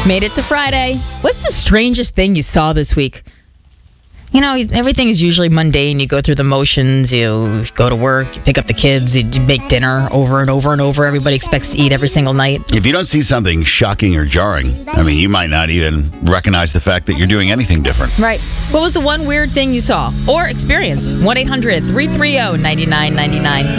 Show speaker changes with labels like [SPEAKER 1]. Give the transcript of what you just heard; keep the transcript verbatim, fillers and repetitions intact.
[SPEAKER 1] Made it to Friday. What's the strangest thing you saw this week? You know, everything is usually mundane. You go through the motions. You go to work. You pick up the kids. You make dinner over and over and over. Everybody expects to eat every single night.
[SPEAKER 2] If you don't see something shocking or jarring, I mean, you might not even recognize the fact that you're doing anything different.
[SPEAKER 1] Right. What was the one weird thing you saw or experienced? one eight hundred three three zero nine nine nine nine.